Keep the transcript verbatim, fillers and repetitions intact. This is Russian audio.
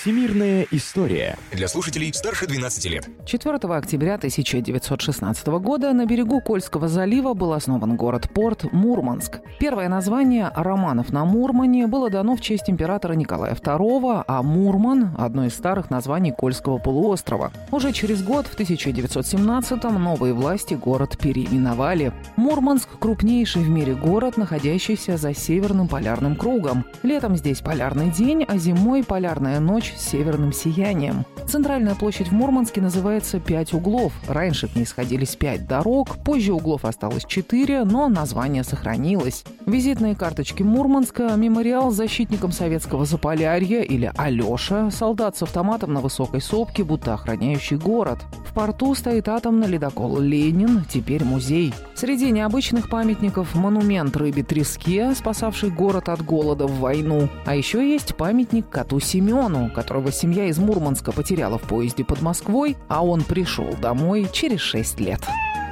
Всемирная история. Для слушателей старше двенадцати лет. четвёртого октября тысяча девятьсот шестнадцатого года на берегу Кольского залива был основан город-порт Мурманск. Первое название «Романов на Мурмане» было дано в честь императора Николая второго, а Мурман – одно из старых названий Кольского полуострова. Уже через год, в тысяча девятьсот семнадцатом, новые власти город переименовали. Мурманск – крупнейший в мире город, находящийся за Северным полярным кругом. Летом здесь полярный день, а зимой полярная ночь с северным сиянием. Центральная площадь в Мурманске называется «Пять углов». Раньше к ней сходились пять дорог, позже углов осталось четыре, но название сохранилось. Визитные карточки Мурманска – мемориал защитникам советского Заполярья или Алеша, солдат с автоматом на высокой сопке, будто охраняющий город. В порту стоит атомный ледокол «Ленин», теперь музей. Среди необычных памятников – монумент рыбе-треске, спасавший город от голода в войну. А еще есть памятник коту Семену, которого семья из Мурманска потеряла в поезде под Москвой, а он пришел домой через шесть лет.